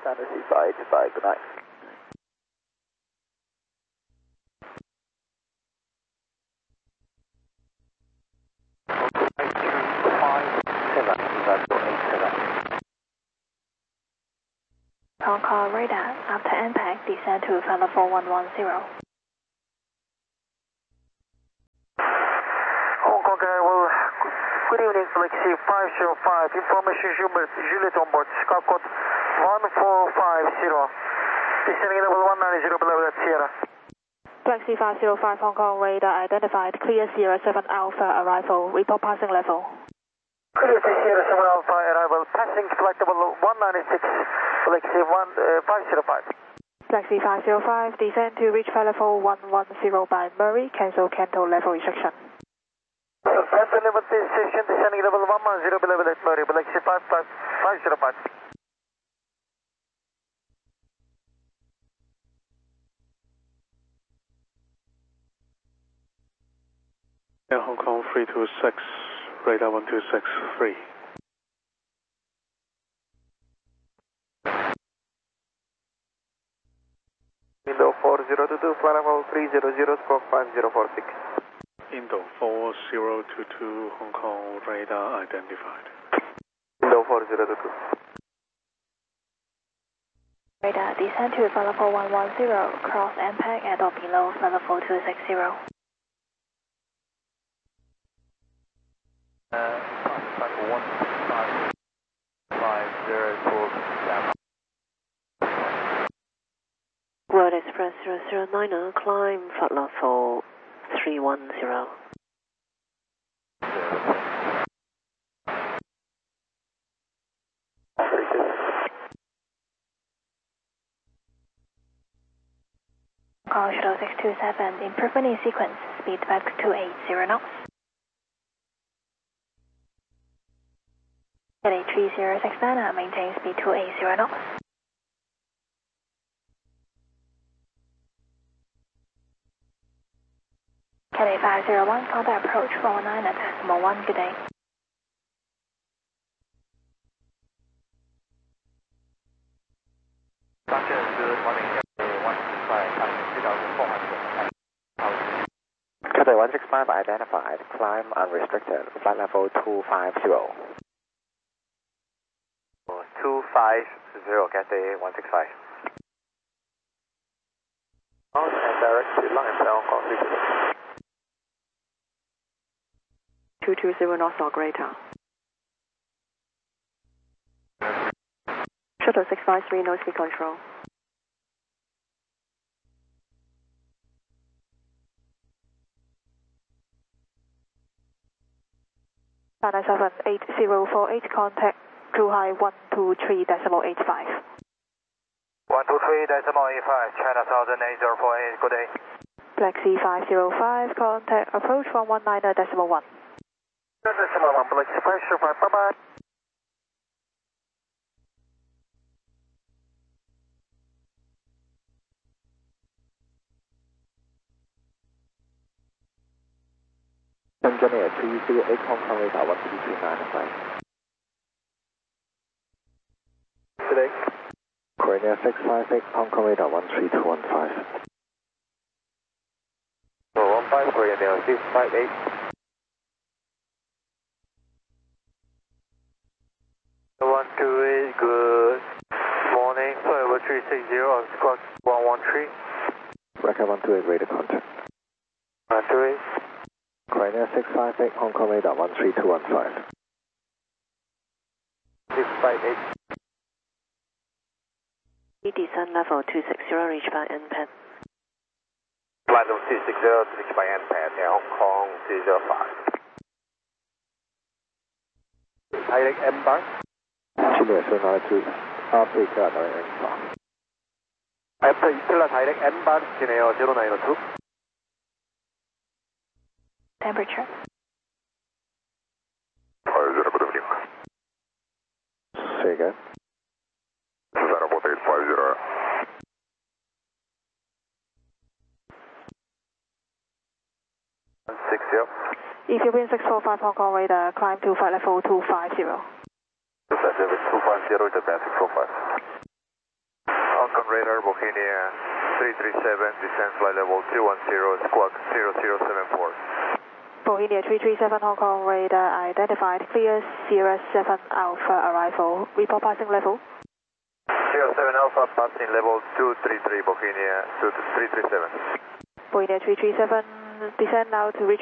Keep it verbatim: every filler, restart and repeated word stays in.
Fantasy five eight five, good night. Hong Kong radar, after impact, descend to Flight Level one one zero. Hong Kong Airwell, good evening, Galaxy five zero five, information Juliet on board, Scout code one four five zero, descending level one nine zero below that Sierra. Galaxy five zero five, Hong Kong radar identified, clear Sierra seven Alpha arrival, report passing level. Clear Sierra seven Alpha arrival, passing flight level one nine six, Galaxy one, uh, five zero five. Galaxy five zero five, descend to reach flight level one one zero by Murray, cancel Canto level restriction. Cancel level station, descending level one one zero below that Murray, Galaxy five zero five. Air Hong Kong three two six, radar one two six three. Indo four zero two two, flight level three zero zero, squawk five zero four six. Indo four zero two two, Hong Kong radar identified. Indo four zero two two. Radar, descend to flight level one one zero, cross impact at or below flight level two six zero. Uh, contact one five five zero four seven. World Express zero zero nine zero, climb flight level three one zero. Call Shuttle six two seven, improvement in sequence, speed back two eight zero knots. Heading three zero six nine, maintain speed two eight zero knots. Cathay five zero one, contact approach four one nine at decimal one, good day. Roger, good morning, Cathay one six five, two thousand four hundred. Cathay one six five identified, climb unrestricted, flight level two five zero. two five zero, Cathay one six five. And direct to line, Hong Kong three two six. two two zero North Greater. Shuttle six five three, no speed control. nine seven eight zero four eight, contact crew high one two three decimal eight five. one two three decimal eight five, China Southern eight zero four eight, good day. Galaxy five zero five, contact approach one one nine decimal one. Decimal one, Galaxy five zero five, bye bye. Engineer three zero eight, Hong Kong radar one three three nine five. Today. Korea six five eight, Hong Kong radar one three two one five. So one five, Korea six five eight. one two eight, good morning, flight three six zero, squawk one one three. Record one two eight, radar contact. one two eight. Korea six five eight, Hong Kong radar one three two one five. six five eight. Descend level two six zero, reach by N P A D. Flight level two six zero, reach by N P A D, Air Hong Kong three zero five. Direct embark. Chile zero nine two, Africa nine four. After Stella direct embark, Air zero nine two. Temperature. five zero, good evening. Say again. zero four eight five zero. six zero. Ethiopian six four five, Hong Kong radar, climb to flight level two five zero. two five zero, two five zero, Japan six four five. radar, Bohemia three three seven, descend flight level two one zero, squawk zero zero seven four. Bohemia three three seven Hong Kong radar identified, clear Sierra seven Alpha arrival, report passing level. Sierra seven Alpha passing level two three three, Bohemia two three three seven. Bohemia three three seven, descend now to reach